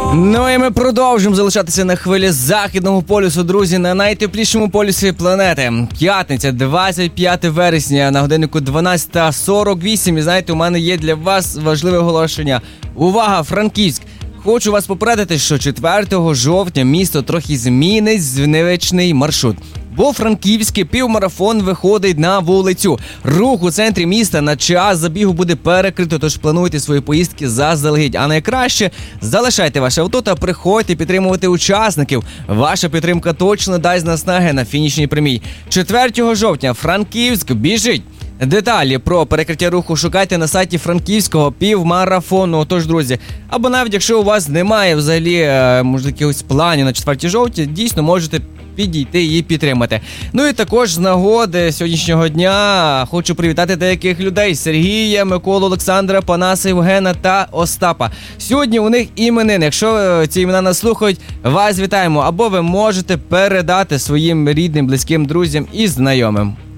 Ну і ми продовжуємо залишатися на хвилі Західного полюсу, друзі, на найтеплішому полюсі планети. П'ятниця, 25 вересня, на годиннику 12:48. І знаєте, у мене є для вас важливе оголошення. Увага, Франківськ! Хочу вас попередити, що 4 жовтня місто трохи змінить звичний маршрут. Бо франківський півмарафон виходить на вулицю. Рух у центрі міста на час забігу буде перекрито, тож плануйте свої поїздки заздалегідь. А найкраще – залишайте ваше авто та приходьте підтримувати учасників. Ваша підтримка точно дасть наснаги на фінішній прямій. 4 жовтня Франківськ біжить! Деталі про перекриття руху шукайте на сайті Франківського півмарафону. Тож, друзі, або навіть якщо у вас немає взагалі, може, якихось планів на 4 жовтня, дійсно можете підійти і підтримати. Ну і також з нагоди сьогоднішнього дня хочу привітати деяких людей: Сергія, Миколу, Олександра, Панаса, Євгена та Остапа. Сьогодні у них іменини. Якщо ці імена нас слухають, вас вітаємо. Або ви можете передати своїм рідним, близьким друзям і знайомим.